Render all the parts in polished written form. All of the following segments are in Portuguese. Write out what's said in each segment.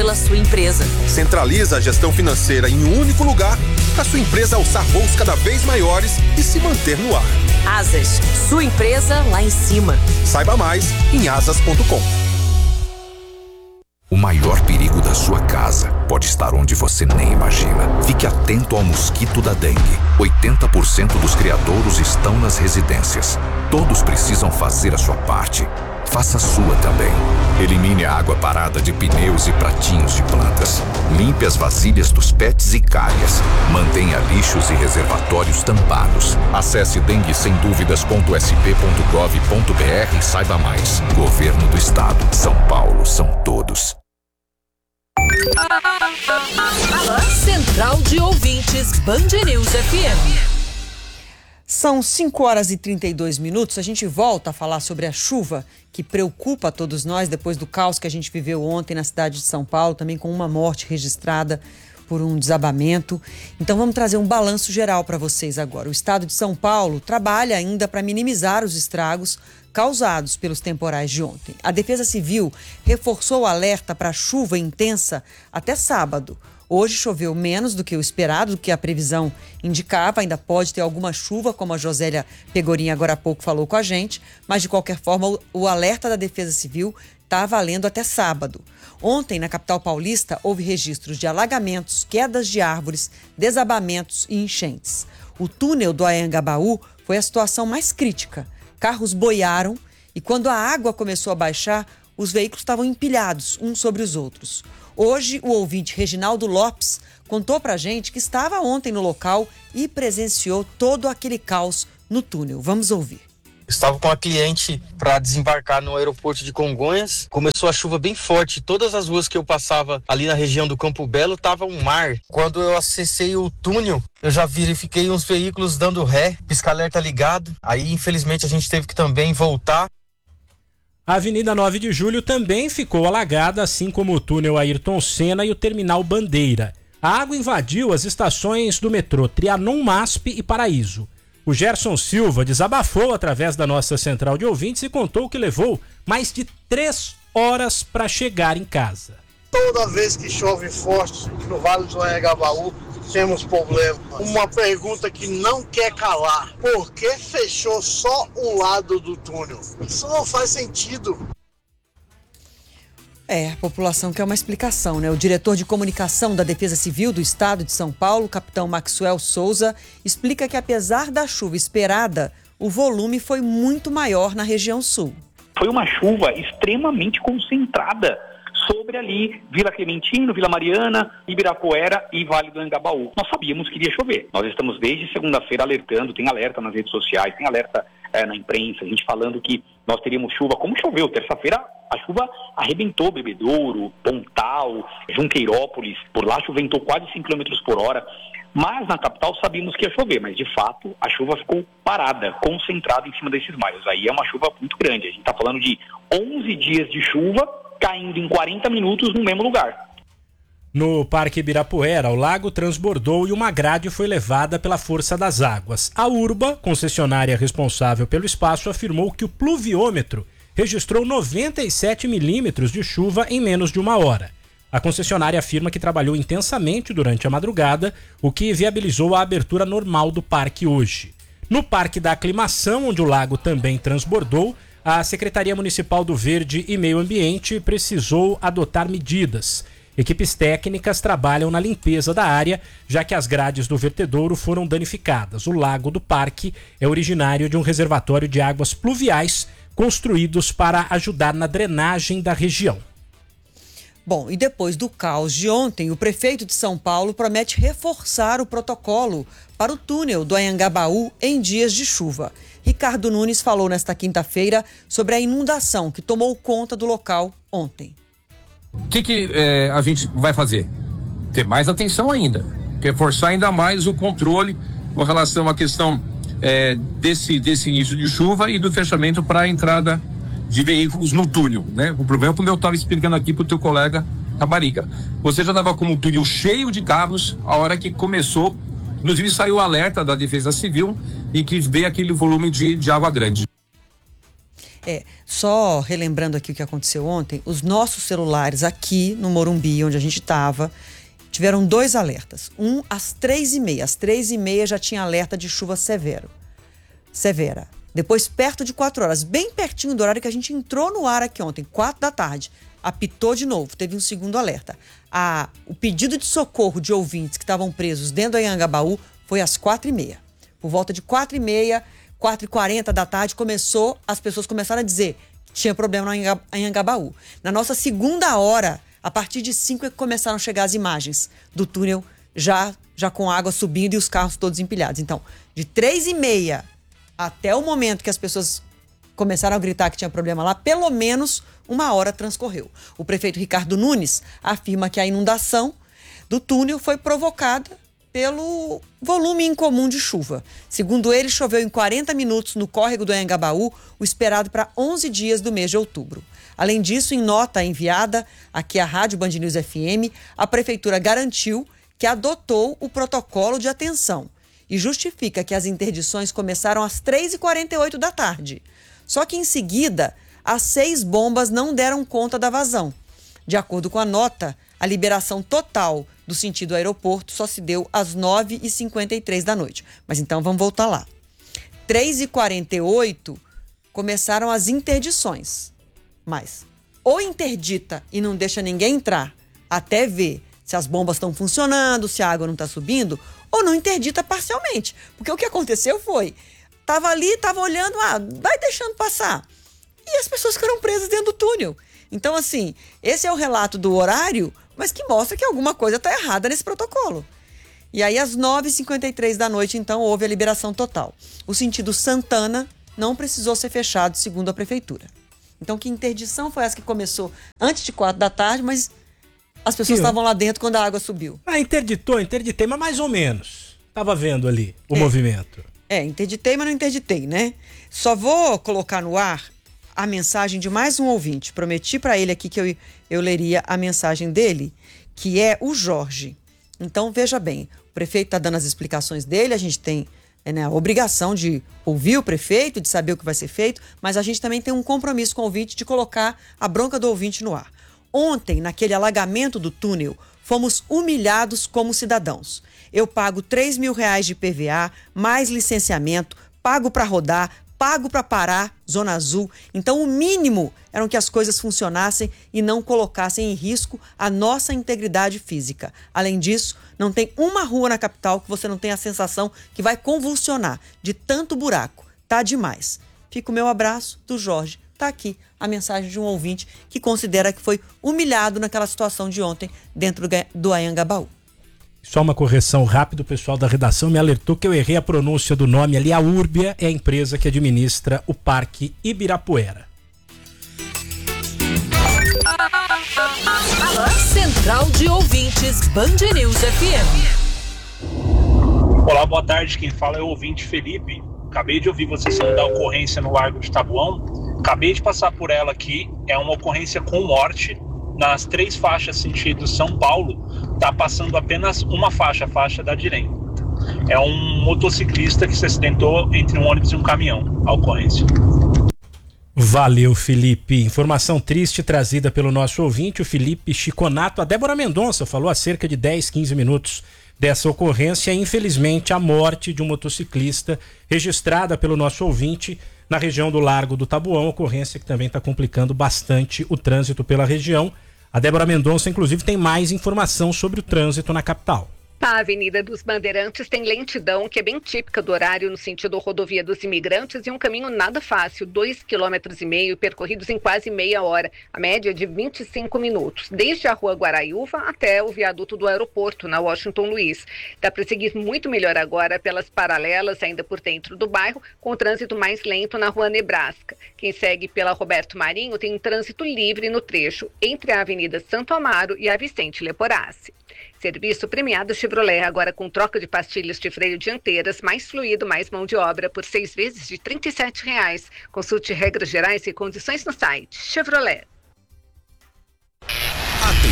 pela sua empresa. Centraliza a gestão financeira em um único lugar para sua empresa alçar voos cada vez maiores e se manter no ar. Asas, sua empresa lá em cima. Saiba mais em asas.com. O maior perigo da sua casa pode estar onde você nem imagina. Fique atento ao mosquito da dengue. 80% dos criadouros estão nas residências. Todos precisam fazer a sua parte. Faça a sua também. Elimine a água parada de pneus e pratinhos de plantas. Limpe as vasilhas dos pets e calhas. Mantenha lixos e reservatórios tampados. Acesse denguessemduvidas.sp.gov.br e saiba mais. Governo do Estado. São Paulo são todos. Central de Ouvintes, Band News FM. São 5h32. A gente volta a falar sobre a chuva que preocupa a todos nós depois do caos que a gente viveu ontem na cidade de São Paulo, também com uma morte registrada por um desabamento. Então vamos trazer um balanço geral para vocês agora. O estado de São Paulo trabalha ainda para minimizar os estragos causados pelos temporais de ontem. A Defesa Civil reforçou o alerta para chuva intensa até sábado. Hoje choveu menos do que o esperado, do que a previsão indicava. Ainda pode ter alguma chuva, como a Josélia Pegorin agora há pouco falou com a gente. Mas, de qualquer forma, o alerta da Defesa Civil está valendo até sábado. Ontem, na capital paulista, houve registros de alagamentos, quedas de árvores, desabamentos e enchentes. O túnel do Anhangabaú foi a situação mais crítica. Carros boiaram e, quando a água começou a baixar, os veículos estavam empilhados uns sobre os outros. Hoje, o ouvinte Reginaldo Lopes contou pra gente que estava ontem no local e presenciou todo aquele caos no túnel. Vamos ouvir. Estava com a cliente para desembarcar no aeroporto de Congonhas. Começou a chuva bem forte. Todas as ruas que eu passava ali na região do Campo Belo tava um mar. Quando eu acessei o túnel, eu já verifiquei uns veículos dando ré, pisca-alerta ligado. Aí, infelizmente, a gente teve que também voltar. A Avenida 9 de Julho também ficou alagada, assim como o túnel Ayrton Senna e o terminal Bandeira. A água invadiu as estações do metrô Trianon, MASP e Paraíso. O Gerson Silva desabafou através da nossa central de ouvintes e contou que levou mais de 3 horas para chegar em casa. Toda vez que chove forte no Vale do Anhangabaú, temos problema. Uma pergunta que não quer calar. Por que fechou só um lado do túnel? Isso não faz sentido. A população quer uma explicação, né? O diretor de comunicação da Defesa Civil do Estado de São Paulo, capitão Maxwell Souza, explica que apesar da chuva esperada, o volume foi muito maior na região sul. Foi uma chuva extremamente concentrada sobre ali Vila Clementino, Vila Mariana, Ibirapuera e Vale do Anhangabaú. Nós sabíamos que iria chover. Nós estamos desde segunda-feira alertando, tem alerta nas redes sociais, tem alerta na imprensa, a gente falando que nós teríamos chuva, como choveu. Terça-feira a chuva arrebentou Bebedouro, Pontal, Junqueirópolis, por lá chuventou quase 5 km por hora. Mas na capital sabíamos que ia chover, mas de fato a chuva ficou parada, concentrada em cima desses bairros. Aí é uma chuva muito grande, a gente está falando de 11 dias de chuva caindo em 40 minutos no mesmo lugar. No Parque Ibirapuera, o lago transbordou e uma grade foi levada pela força das águas. A Urba, concessionária responsável pelo espaço, afirmou que o pluviômetro registrou 97 milímetros de chuva em menos de 1 hora. A concessionária afirma que trabalhou intensamente durante a madrugada, o que viabilizou a abertura normal do parque hoje. No Parque da Aclimação, onde o lago também transbordou, a Secretaria Municipal do Verde e Meio Ambiente precisou adotar medidas. Equipes técnicas trabalham na limpeza da área, já que as grades do vertedouro foram danificadas. O lago do parque é originário de um reservatório de águas pluviais construídos para ajudar na drenagem da região. Bom, e depois do caos de ontem, o prefeito de São Paulo promete reforçar o protocolo para o túnel do Anhangabaú em dias de chuva. Ricardo Nunes falou nesta quinta-feira sobre a inundação que tomou conta do local ontem. O que a gente vai fazer? Ter mais atenção ainda, reforçar ainda mais o controle com relação à questão desse início de chuva e do fechamento para a entrada de veículos no túnel, né? O problema, como eu estava explicando aqui para o teu colega Caparica, você já estava com um túnel cheio de carros a hora que começou, inclusive saiu o alerta da Defesa Civil e que veio aquele volume de água grande. Só relembrando aqui o que aconteceu ontem, os nossos celulares aqui no Morumbi, onde a gente estava, tiveram 2 alertas. Um às 3h30. Às 3h30 já tinha alerta de chuva severa. Depois, perto de 4 horas, bem pertinho do horário que a gente entrou no ar aqui ontem, 4 da tarde, apitou de novo, teve um segundo alerta. O pedido de socorro de ouvintes que estavam presos dentro do Anhangabaú foi às 4h30. Por volta de 4h30, 4h40 da tarde, as pessoas começaram a dizer que tinha problema no Anhangabaú. Na nossa segunda hora, a partir de 5 é que começaram a chegar as imagens do túnel já com água subindo e os carros todos empilhados. Então, de 3h30 até o momento que as pessoas começaram a gritar que tinha problema lá, pelo menos 1 hora transcorreu. O prefeito Ricardo Nunes afirma que a inundação do túnel foi provocada pelo volume incomum de chuva. Segundo ele, choveu em 40 minutos no córrego do Anhangabaú, o esperado para 11 dias do mês de outubro. Além disso, em nota enviada aqui à Rádio Band News FM, a prefeitura garantiu que adotou o protocolo de atenção e justifica que as interdições começaram às 3h48 da tarde. Só que em seguida, as 6 bombas não deram conta da vazão. De acordo com a nota, a liberação total do sentido aeroporto só se deu às 9h53 da noite. Mas então vamos voltar lá. 3h48 começaram as interdições. Mas ou interdita e não deixa ninguém entrar até ver se as bombas estão funcionando, se a água não está subindo, ou não interdita parcialmente. Porque o que aconteceu foi, estava ali, estava olhando, vai deixando passar. E as pessoas ficaram presas dentro do túnel. Então, assim, esse é o relato do horário, mas que mostra que alguma coisa está errada nesse protocolo. E aí, às 9h53 da noite, então, houve a liberação total. O sentido Santana não precisou ser fechado, segundo a prefeitura. Então, que interdição foi essa que começou antes de 4 da tarde, mas as pessoas estavam lá dentro quando a água subiu. Interditei, mas mais ou menos. Estava vendo ali o movimento. Interditei, mas não interditei, né? Só vou colocar no ar a mensagem de mais um ouvinte. Prometi para ele aqui que eu leria a mensagem dele, que é o Jorge. Então, veja bem, o prefeito está dando as explicações dele, a gente tem a obrigação de ouvir o prefeito, de saber o que vai ser feito, mas a gente também tem um compromisso com o ouvinte de colocar a bronca do ouvinte no ar. Ontem, naquele alagamento do túnel, fomos humilhados como cidadãos. Eu pago R$3.000 de PVA, mais licenciamento, pago para rodar, pago para parar, Zona Azul. Então, o mínimo era que as coisas funcionassem e não colocassem em risco a nossa integridade física. Além disso, não tem uma rua na capital que você não tenha a sensação que vai convulsionar de tanto buraco. Tá demais. Fica o meu abraço do Jorge. Tá aqui a mensagem de um ouvinte que considera que foi humilhado naquela situação de ontem dentro do Anhangabaú. Só uma correção rápida, o pessoal da redação me alertou que eu errei a pronúncia do nome ali. A Urbia é a empresa que administra o Parque Ibirapuera. Central de Ouvintes, Band News FM. Olá, boa tarde. Quem fala é o ouvinte Felipe. Acabei de ouvir vocês falando da ocorrência no Largo de Tabuão. Acabei de passar por ela aqui. É uma ocorrência com morte. Nas 3 faixas sentido São Paulo, está passando apenas uma faixa, a faixa da direita. É um motociclista que se acidentou entre um ônibus e um caminhão, a ocorrência. Valeu, Felipe. Informação triste trazida pelo nosso ouvinte, o Felipe Chiconato. A Débora Mendonça falou há cerca de 10, 15 minutos dessa ocorrência. Infelizmente, a morte de um motociclista registrada pelo nosso ouvinte na região do Largo do Tabuão, ocorrência que também está complicando bastante o trânsito pela região. A Débora Mendonça, inclusive, tem mais informação sobre o trânsito na capital. A Avenida dos Bandeirantes tem lentidão, que é bem típica do horário no sentido rodovia dos imigrantes, e um caminho nada fácil, 2,5 km, percorridos em quase meia hora, a média de 25 minutos, desde a Rua Guaraiúva até o viaduto do aeroporto, na Washington Luiz. Dá para seguir muito melhor agora pelas paralelas, ainda por dentro do bairro, com o trânsito mais lento na Rua Nebraska. Quem segue pela Roberto Marinho tem um trânsito livre no trecho entre a Avenida Santo Amaro e a Vicente Leporassi. Serviço premiado Chevrolet, agora com troca de pastilhas de freio dianteiras, mais fluido, mais mão de obra, por 6 vezes de R$ 37,00. Consulte regras gerais e condições no site Chevrolet.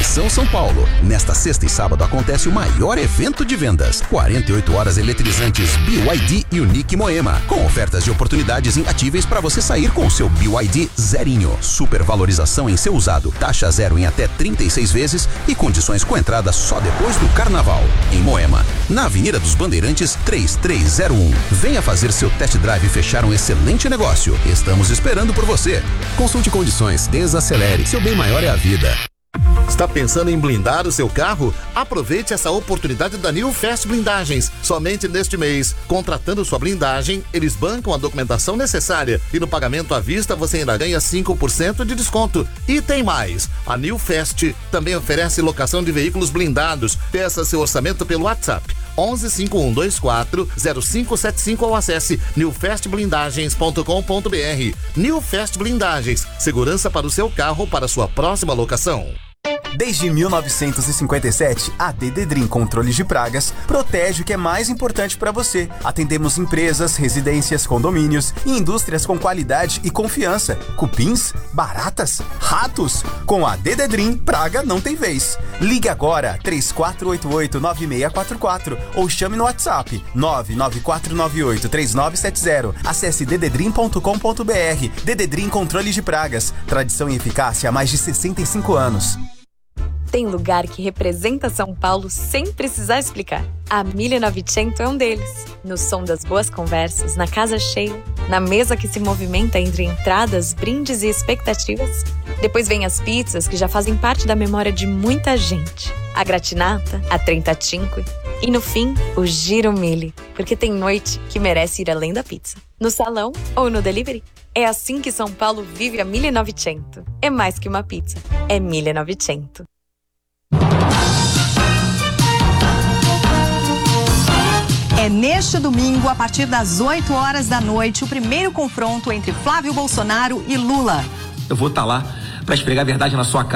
Conexão São Paulo. Nesta sexta e sábado acontece o maior evento de vendas. 48 horas eletrizantes BYD Unique Moema. Com ofertas de oportunidades imbatíveis para você sair com o seu BYD zerinho. Supervalorização em seu usado. Taxa zero em até 36 vezes e condições com entrada só depois do carnaval. Em Moema, na Avenida dos Bandeirantes 3301. Venha fazer seu test drive e fechar um excelente negócio. Estamos esperando por você. Consulte condições, desacelere. Seu bem maior é a vida. Está pensando em blindar o seu carro? Aproveite essa oportunidade da New Fast Blindagens. Somente neste mês, contratando sua blindagem, eles bancam a documentação necessária e no pagamento à vista você ainda ganha 5% de desconto. E tem mais, a New Fast também oferece locação de veículos blindados. Peça seu orçamento pelo WhatsApp 11 5124 0575 ou acesse newfastblindagens.com.br. New Fast Blindagens, segurança para o seu carro para sua próxima locação. Desde 1957, a Dededrim Controles de Pragas protege o que é mais importante para você. Atendemos empresas, residências, condomínios e indústrias com qualidade e confiança. Cupins, baratas, ratos. Com a Dededrim, praga não tem vez. Ligue agora 3488-9644 ou chame no WhatsApp 99498-3970. Acesse dededrim.com.br. Dededrim Controles de Pragas. Tradição e eficácia há mais de 65 anos. Tem lugar que representa São Paulo sem precisar explicar. A 1900 é um deles. No som das boas conversas, na casa cheia, na mesa que se movimenta entre entradas, brindes e expectativas. Depois vem as pizzas que já fazem parte da memória de muita gente. A gratinata, a trentacinque e no fim, o Giro Mille, porque tem noite que merece ir além da pizza. No salão ou no delivery. É assim que São Paulo vive a 1900. É mais que uma pizza, é 1900. É neste domingo, a partir das 8 horas da noite, o primeiro confronto entre Flávio Bolsonaro e Lula. Eu vou estar lá para esfregar a verdade na sua cara.